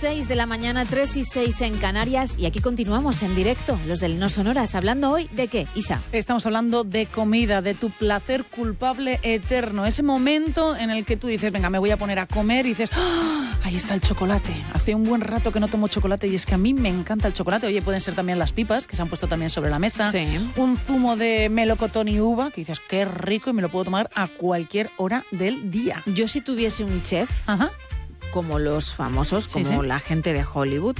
6 de la mañana, 3:06 en Canarias, y aquí continuamos en directo, los del No Sonoras, hablando hoy de ¿qué, Isa? Estamos hablando de comida, de tu placer culpable eterno, ese momento en el que tú dices, venga, me voy a poner a comer, y dices, ¡ah! Ahí está el chocolate. Hace un buen rato que no tomo chocolate y es que a mí me encanta el chocolate. Oye, pueden ser también las pipas, que se han puesto también sobre la mesa. Sí. Un zumo de melocotón y uva, que dices, qué rico, y me lo puedo tomar a cualquier hora del día. Yo, si tuviese un chef, Ajá. como los famosos, Sí, como sí. la gente de Hollywood,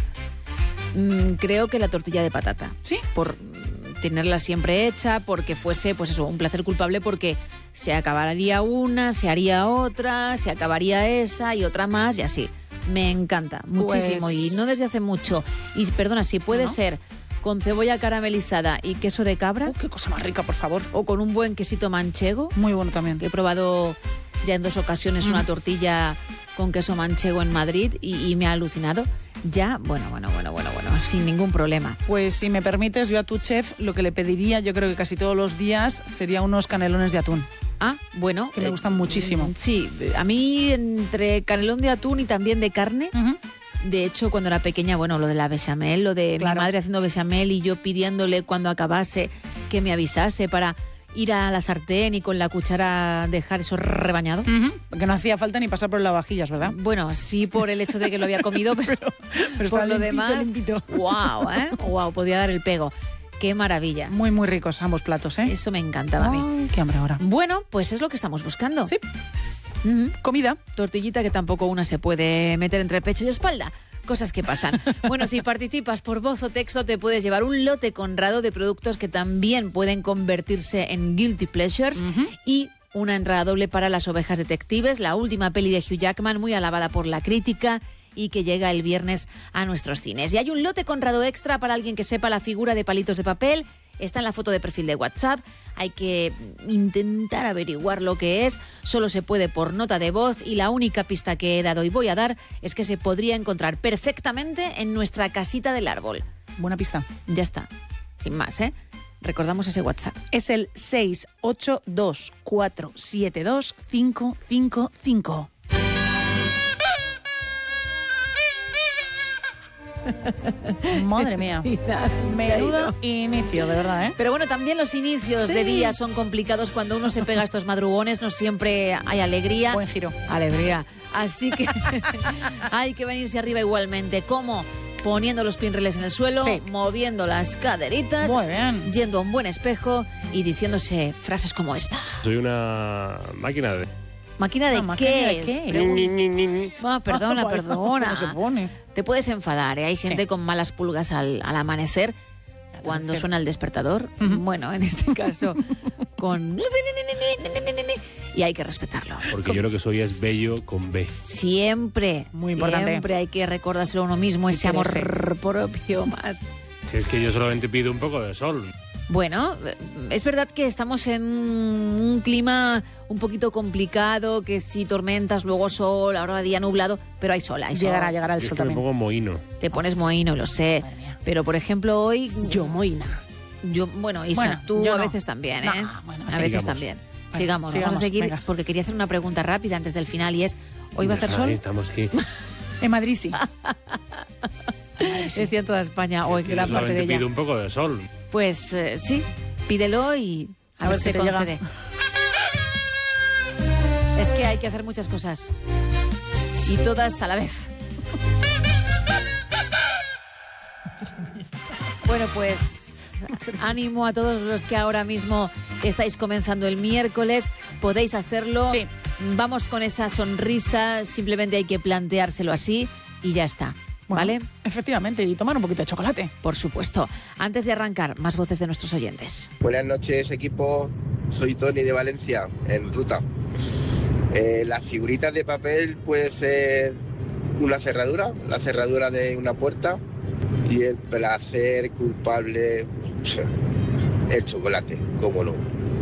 creo que la tortilla de patata. Sí. Por tenerla siempre hecha, porque fuese, pues eso, un placer culpable, porque se acabaría una, se haría otra, se acabaría esa y otra más, y así. Me encanta muchísimo, Pues... y no desde hace mucho. Y perdona, si puede ¿No? ser con cebolla caramelizada y queso de cabra, Qué cosa más rica, por favor. o con un buen quesito manchego, Muy bueno también. que he probado ya en 2 ocasiones una tortilla con queso manchego en Madrid y me ha alucinado. Ya, bueno, sin ningún problema. Pues si me permites, yo a tu chef lo que le pediría, yo creo que casi todos los días, sería unos canelones de atún. Ah, bueno. Que me gustan muchísimo. Sí, a mí entre canelón de atún y también de carne. De hecho, cuando era pequeña, bueno, lo de la bechamel, lo de Claro. mi madre haciendo bechamel y yo pidiéndole cuando acabase que me avisase para ir a la sartén y con la cuchara dejar eso rebañado. Porque no hacía falta ni pasar por el lavavajillas, ¿verdad? Bueno, sí, por el hecho de que lo había comido, pero Pero por está lo limpito, demás, limpito. wow, wow, podía dar el pego. Qué maravilla. Muy, muy ricos ambos platos, ¿eh? Eso me encantaba a mí. Ay, qué hambre ahora. Bueno, pues es lo que estamos buscando. Sí. Ujú. Comida. Tortillita que tampoco una se puede meter entre pecho y espalda. Cosas que pasan. Bueno, si participas por voz o texto, te puedes llevar un lote conrado de productos que también pueden convertirse en guilty pleasures y una entrada doble para Las ovejas detectives, la última peli de Hugh Jackman, muy alabada por la crítica y que llega el viernes a nuestros cines. Y hay un lote conrado extra para alguien que sepa la figura de Palitos de Papel. Está en la foto de perfil de WhatsApp. Hay que intentar averiguar lo que es. Solo se puede por nota de voz y la única pista que he dado y voy a dar es que se podría encontrar perfectamente en nuestra casita del árbol. Buena pista. Ya está. Sin más, ¿eh? Recordamos ese WhatsApp. Es el 682472555. Madre mía. Menudo inicio, de verdad, ¿eh? Pero bueno, también los inicios Sí. de día son complicados. Cuando uno se pega a estos madrugones, no siempre hay alegría. Buen giro. Alegría. Así que hay que venirse arriba igualmente. ¿Cómo? Poniendo los pinreles en el suelo, Sí. moviendo las caderitas, Muy bien. yendo a un buen espejo y diciéndose frases como esta. Soy una máquina de... ¿Máquina de ¿Una qué? máquina de qué? Pregun- Ah, perdona, Bueno, perdona. ¿cómo se pone? Te puedes enfadar, ¿eh? Hay gente Sí. con malas pulgas al amanecer. Cuando suena el despertador, bueno, en este caso, con... Y hay que respetarlo. Porque yo creo que soy es bello con B. Siempre, Muy importante. siempre hay que recordárselo a uno mismo, ese amor quererse. propio más. Si es que yo solamente pido un poco de sol. Bueno, es verdad que estamos en un clima un poquito complicado, que si tormentas, luego sol, ahora día nublado, pero hay sol, hay sol. Llegará el Yo es sol que me también. pongo mohino. Te pones mohino, lo sé. Madre mía. Pero, por ejemplo, hoy... Yo, Moina. Bueno, Isa, Bueno, tú yo a no. veces también, ¿eh? No, bueno, a sí. veces Sigamos. también. Bueno, Sigamos, sigamos, vamos a seguir, venga. porque quería hacer una pregunta rápida antes del final y es, ¿hoy va a hacer Ahí sol? estamos aquí. En Madrid sí. Decía en toda España, o en Es que yo gran parte de solamente ella. pido un poco de sol. Pues sí, pídelo y a ver si se te llega. concede. Es que hay que hacer muchas cosas. Y todas a la vez. Bueno, pues ánimo a todos los que ahora mismo estáis comenzando el miércoles. Podéis hacerlo. Sí. Vamos con esa sonrisa. Simplemente hay que planteárselo así y ya está. Bueno, ¿Vale? Efectivamente, y tomar un poquito de chocolate. Por supuesto. Antes de arrancar, más voces de nuestros oyentes. Buenas noches, equipo. Soy Tony de Valencia, en ruta. Las figuritas de papel puede ser una cerradura, la cerradura de una puerta, y el placer culpable, el chocolate, cómo no.